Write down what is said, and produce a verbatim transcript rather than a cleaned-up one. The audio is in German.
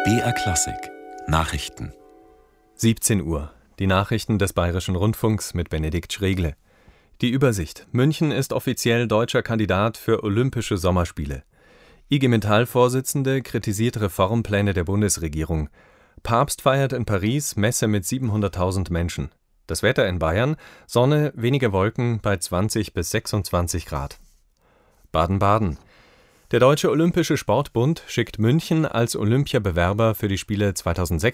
B R Klassik Nachrichten. siebzehn Uhr. Die Nachrichten des Bayerischen Rundfunks mit Benedikt Schregle. Die Übersicht: München ist offiziell deutscher Kandidat für Olympische Sommerspiele. I G Metall-Vorsitzende kritisiert Reformpläne der Bundesregierung. Papst feiert in Paris Messe mit siebenhunderttausend Menschen. Das Wetter in Bayern: Sonne, wenige Wolken bei zwanzig bis sechsundzwanzig Grad. Baden-Baden: Der Deutsche Olympische Sportbund schickt München als Olympiabewerber für die Spiele zweitausendsechsundzwanzig